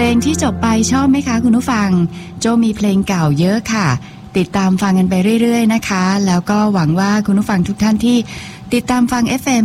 ลงที่จบไปชอบไหมคะคุณผู้ฟังโจมีเพลงเก่าเยอะค่ะติดตามฟังกันไปเรื่อยๆนะคะแล้วก็หวังว่าคุณผู้ฟังทุกท่านที่ติดตามฟัง FM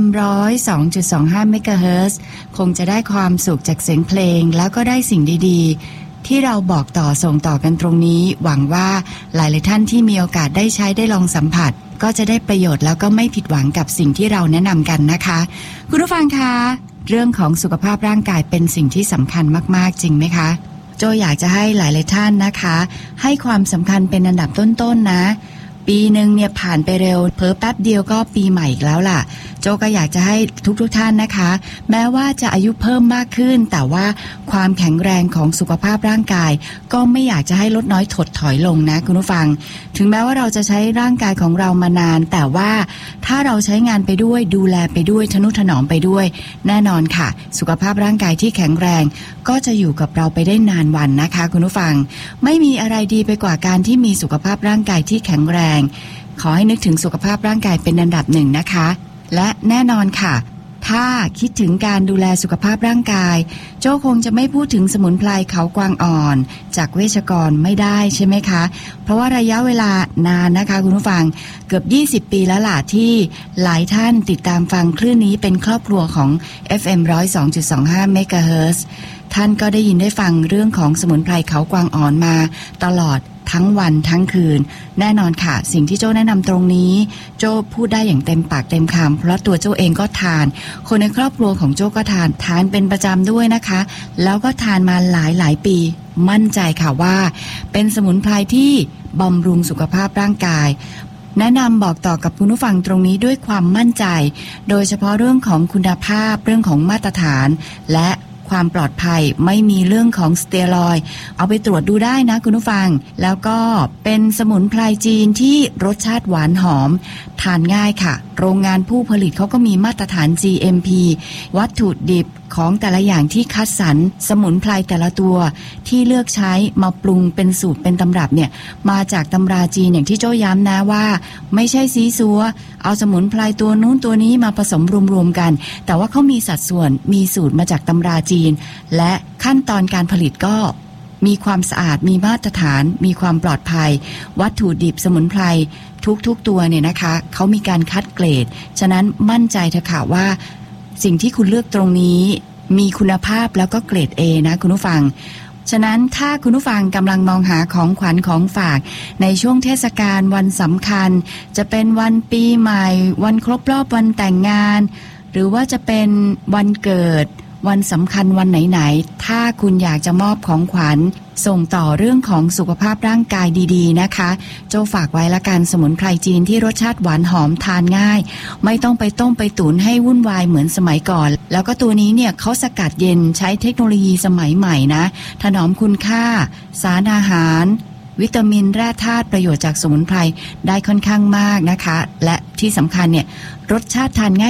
102.25 เมกะเฮิรตซ์คงจะได้ความสุขจากเสียงเพลงแล้วก็ได้สิ่งดีๆที่เราบอกต่อส่งต่อกันตรงนี้หวังว่าหลายๆท่านที่มีโอกาสได้ใช้ได้ลองสัมผัสก็จะได้ประโยชน์แล้วก็ไม่ผิดหวังกับสิ่งที่เราแนะนำกันนะคะคุณผู้ฟังคะเรื่องของสุขภาพร่างกายเป็นสิ่งที่สำคัญมากๆจริงไหมคะโจอยากจะให้หลายๆท่านนะคะให้ความสำคัญเป็นอันดับต้นๆนะปีนึงเนี่ยผ่านไปเร็วเพิ่แป๊บเดียวก็ปีใหม่อีกแล้วล่ะโจก็อยากจะให้ทุกท่านนะคะแม้ว่าจะอายุเพิ่มมากขึ้นแต่ว่าความแข็งแรงของสุขภาพร่างกายก็ไม่อยากจะให้ลดน้อยถดถอยลงนะคุณผู้ฟังถึงแม้ว่าเราจะใช้ร่างกายของเรามานานแต่ว่าถ้าเราใช้งานไปด้วยดูแลไปด้วยทนุถนอมไปด้วยแน่นอนค่ะสุขภาพร่างกายที่แข็งแรงก็จะอยู่กับเราไปได้นานวันนะคะคุณผู้ฟังไม่มีอะไรดีไปกว่าการที่มีสุขภาพร่างกายที่แข็งแรงขอให้นึกถึงสุขภาพร่างกายเป็นอันดับหนึ่งนะคะและแน่นอนค่ะถ้าคิดถึงการดูแลสุขภาพร่างกายโจ้คงจะไม่พูดถึงสมุนไพรเขากวางอ่อนจากเวชกรไม่ได้ใช่ไหมคะเพราะว่าระยะเวลานานนะคะคุณผู้ฟังเกือบ20 ปีแล้วล่ะที่หลายท่านติดตามฟังคลื่นนี้เป็นครอบครัวของ FM 102.25 เมกะเฮิรตซ์ท่านก็ได้ยินได้ฟังเรื่องของสมุนไพรเขากวางอ่อนมาตลอดทั้งวันทั้งคืนแน่นอนค่ะสิ่งที่โจ้แนะนำตรงนี้โจ้พูดได้อย่างเต็มปากเต็มคำเพราะตัวโจ้เองก็ทานคนในครอบครัวของโจ้ก็ทานเป็นประจำด้วยนะคะแล้วก็ทานมาหลายปีมั่นใจค่ะว่าเป็นสมุนไพรที่บำรุงสุขภาพร่างกายแนะนำบอกต่อกับคุณผู้ฟังตรงนี้ด้วยความมั่นใจโดยเฉพาะเรื่องของคุณภาพเรื่องของมาตรฐานและความปลอดภัยไม่มีเรื่องของสเตียรอยด์เอาไปตรวจดูได้นะคุณผู้ฟังแล้วก็เป็นสมุนไพรจีนที่รสชาติหวานหอมทานง่ายค่ะโรงงานผู้ผลิตเขาก็มีมาตรฐาน GMP วัตถุดิบของแต่ละอย่างที่คัดสรรสมุนไพรแต่ละตัวที่เลือกใช้มาปรุงเป็นสูตรเป็นตำรับเนี่ยมาจากตำราจีนอย่างที่โจ้ย้ำนะว่าไม่ใช่ซีซัวเอาสมุนไพรตัวนู้นตัวนี้มาผสมรวมๆกันแต่ว่าเขามีสัดส่วนมีสูตรมาจากตำราจีนและขั้นตอนการผลิตก็มีความสะอาดมีมาตรฐานมีความปลอดภัยวัตถุดิบสมุนไพรทุกตัวเนี่ยนะคะเขามีการคัดเกรดฉะนั้นมั่นใจเถอะค่ะว่าสิ่งที่คุณเลือกตรงนี้มีคุณภาพแล้วก็เกรด A นะคุณผู้ฟังฉะนั้นถ้าคุณผู้ฟังกำลังมองหาของขวัญของฝากในช่วงเทศกาลวันสำคัญจะเป็นวันปีใหม่วันครบรอบวันแต่งงานหรือว่าจะเป็นวันเกิดวันสำคัญวันไหนๆถ้าคุณอยากจะมอบของขวัญส่งต่อเรื่องของสุขภาพร่างกายดีๆนะคะโจ้ฝากไว้ละกันสมุนไพรจีนที่รสชาติหวานหอมทานง่ายไม่ต้องไปต้มไปตุ๋นให้วุ่นวายเหมือนสมัยก่อนแล้วก็ตัวนี้เนี่ยเขาสกัดเย็นใช้เทคโนโลยีสมัยใหม่นะถนอมคุณค่าสารอาหารวิตามินแร่ธาตุประโยชน์จากสมุนไพรได้ค่อนข้างมากนะคะและที่สำคัญเนี่ยรสชาติทานง่าย